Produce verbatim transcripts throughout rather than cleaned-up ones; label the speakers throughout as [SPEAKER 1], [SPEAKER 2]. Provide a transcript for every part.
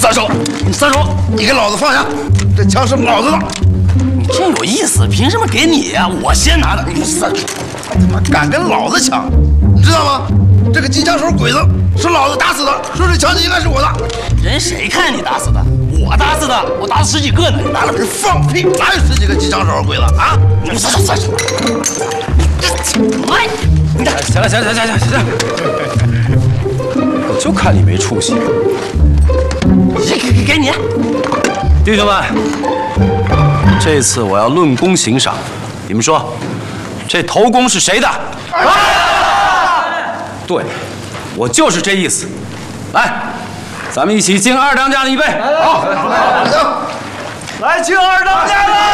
[SPEAKER 1] 撒手！你撒手！你给老子放下！这枪是老子的。
[SPEAKER 2] 你真有意思，凭什么给你呀？我先拿的。
[SPEAKER 1] 你撒手！他妈敢跟老子抢，你知道吗？这个机枪手鬼子是老子打死的，说这枪应该是我的。
[SPEAKER 2] 人谁看你打死的？我打死的，我打死十几个呢。
[SPEAKER 1] 哪有人放屁？哪有十几个机枪手鬼子啊？
[SPEAKER 2] 你撒手撒手！来，
[SPEAKER 3] 行了行了行行行行，我就看你没出息。
[SPEAKER 2] 给给你，
[SPEAKER 3] 弟兄们，这次我要论功行赏，你们说，这头功是谁的？对，我就是这意思。来，咱们一起敬二当家的一杯。
[SPEAKER 1] 好，行，
[SPEAKER 3] 来敬二当家的。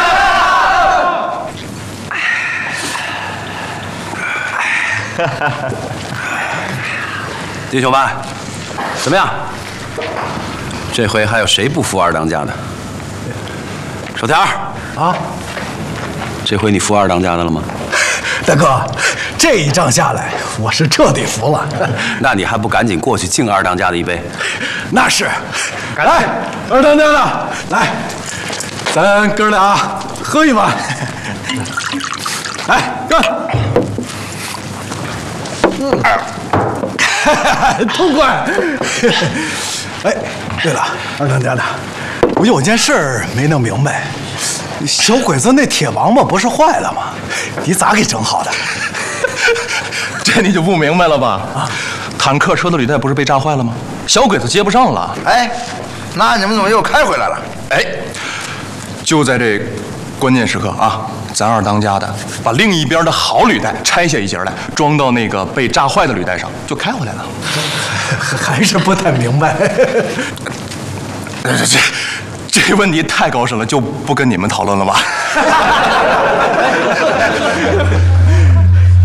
[SPEAKER 3] 弟兄们，怎么样？这回还有谁不服二当家的？手条啊，这回你服二当家的了吗？
[SPEAKER 4] 大哥，这一仗下来，我是彻底服了。
[SPEAKER 3] 那你还不赶紧过去敬二当家的一杯？
[SPEAKER 4] 那是。来，二当家的，来，咱哥俩喝一碗。来，干！嗯，痛快。哎，对了，二当家的，我有件事儿没弄明白。小鬼子那铁王八不是坏了吗？你咋给整好的？
[SPEAKER 5] 这你就不明白了吧？啊，坦克车的履带不是被炸坏了吗？小鬼子接不上了。
[SPEAKER 1] 哎，那你们怎么又开回来了？
[SPEAKER 5] 哎，就在这关键时刻啊，咱二当家的把另一边的好履带拆下一截来，装到那个被炸坏的履带上，就开回来了。
[SPEAKER 4] 还是不太明白。
[SPEAKER 5] 这这这问题太高深了，就不跟你们讨论了吧。